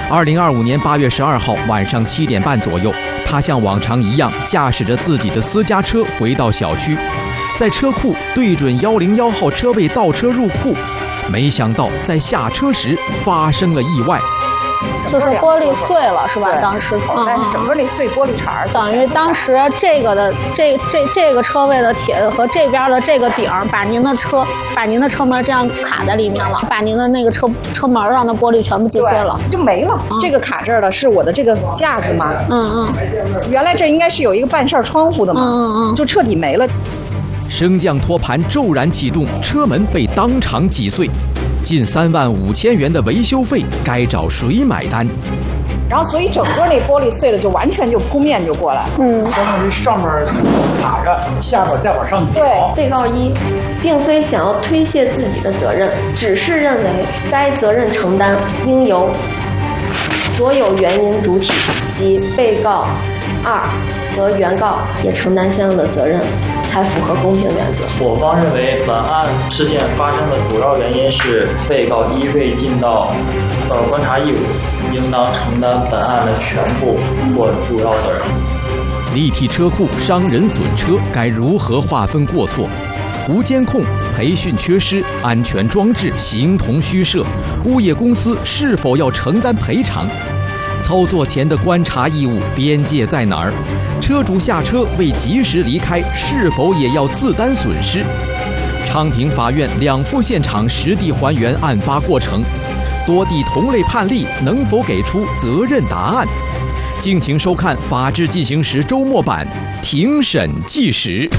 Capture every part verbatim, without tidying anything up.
二零二五年八月十二号晚上七点半左右，他像往常一样驾驶着自己的私家车回到小区，在车库对准一零一号车位倒车入库，没想到在下车时发生了意外。 就是玻璃碎了，是吧？当时， 嗯，但是整个那碎玻璃碴儿， 等于当时这个的这这这个车位的铁和这边的这个顶儿，把您的车把您的车门这样卡在里面了，把您的那个车车门上的玻璃全部击碎了， 就没了。 嗯、 这个卡这儿的是我的这个架子嘛？ 嗯嗯。 原来这应该是有一个半扇窗户的嘛？ 嗯嗯嗯。 就彻底没了。 升降托盘骤然启动，车门被当场击碎。近三万五千元的维修费，该找谁买单？ 然后，所以整个那玻璃碎了，就完全就扑面就过来了。 嗯， 相当于上面卡着，下边再往上顶。 对， 被告一并非想要推卸自己的责任，只是认为该责任承担应由所有原因主体及被告二和原告也承担相应的责任，才符合公平原则。 我方认为，本案事件发生的主要原因是被告一未尽到呃观察义务，应当承担本案的全部或主要责任。 立体车库伤人损车，该如何划分过错？无监控、培训缺失、安全装置形同虚设，物业公司是否要承担赔偿？操作前的观察义务边界在哪儿？车主下车未及时离开，是否也要自担损失？昌平法院两副现场实地还原案发过程，多地同类判例能否给出责任答案？敬请收看《法治进行时》周末版庭审纪实。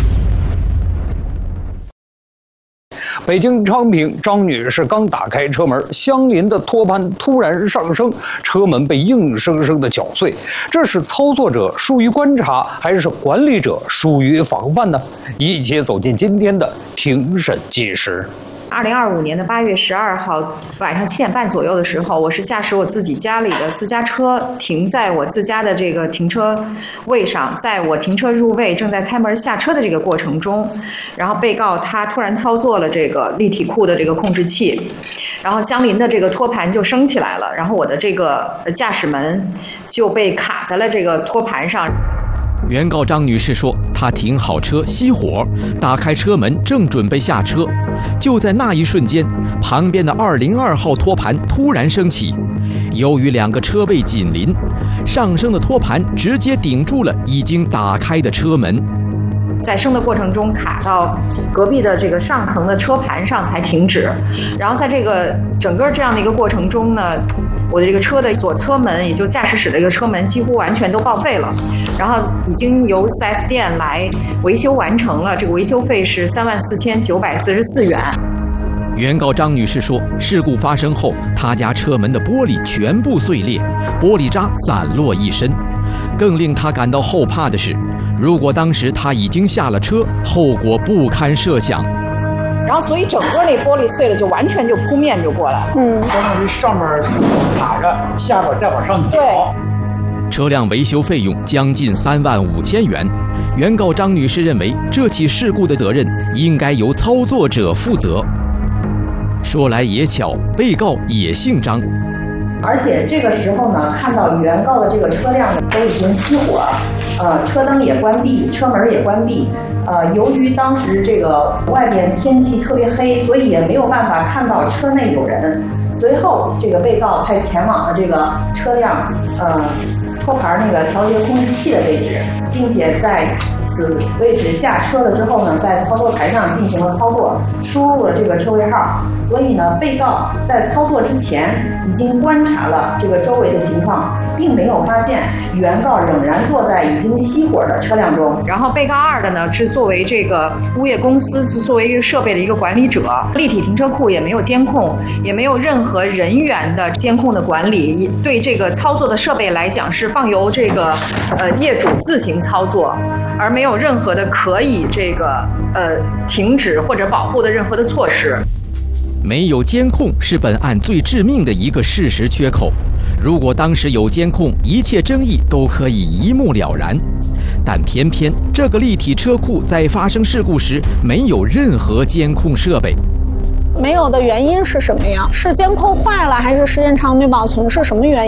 北京昌平，张女士刚打开车门，相邻的托盘突然上升，车门被硬生生的搅碎。这是操作者疏于观察，还是管理者疏于防范呢？一起走进今天的庭审纪实。 二零二五年的八月十二号晚上七点半左右的时候，我是驾驶我自己家里的私家车停在我自家的这个停车位上，在我停车入位正在开门下车的这个过程中，然后被告他突然操作了这个立体库的这个控制器，然后相邻的这个托盘就升起来了，然后我的这个驾驶门就被卡在了这个托盘上。 原告张女士说，她停好车熄火，打开车门正准备下车，就在那一瞬间，旁边的二零二号托盘突然升起，由于两个车位紧邻，上升的托盘直接顶住了已经打开的车门， 在升的过程中卡到隔壁的这个上层的车盘上才停止，然后在这个整个这样的一个过程中呢，我的这个车的左侧门，也就驾驶室的一个车门几乎完全都报废了，然后已经由 四 S 店来维修完成了，这个维修费是三万四千九百四十四元。 原告张女士说，事故发生后，她家车门的玻璃全部碎裂，玻璃渣散落一身。更令她感到后怕的是，如果当时她已经下了车，后果不堪设想。 然后，所以整个那玻璃碎了，就完全就扑面就过来了。 嗯，相当于上面卡着，下边再往上顶。 对。 车辆维修费用将近三万五千元。原告张女士认为，这起事故的责任应该由操作者负责。说来也巧，被告也姓张。 而且这个时候呢，看到原告的这个车辆都已经熄火，呃，车灯也关闭，车门也关闭。呃，由于当时这个外边天气特别黑，所以也没有办法看到车内有人。随后，这个被告才前往了这个车辆呃托盘那个调节控制器的位置，并且在此位置下车了之后呢，在操作台上进行了操作，输入了这个车位号。所以呢，被告在操作之前已经观察了这个周围的情况，并没有发现原告仍然坐在已经熄火的车辆中。 然后被告二的呢，是作为这个物业公司是作为这个设备的一个管理者，立体停车库也没有监控，也没有任何人员的监控的管理，对这个操作的设备来讲是放由这个呃业主自行操作，而没有任何的可以这个呃停止或者保护的任何的措施。 没有监控是本案最致命的一个事实缺口。如果当时有监控，一切争议都可以一目了然。但偏偏这个立体车库在发生事故时没有任何监控设备。 没有的原因是什么呀？是监控坏了，还是时间长没保存？是什么原因？